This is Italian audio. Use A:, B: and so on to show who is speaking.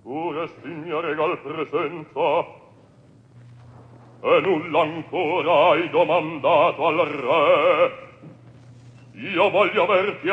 A: Tu resti mia regal presenza, e nulla ancora hai domandato al re. Io voglio averti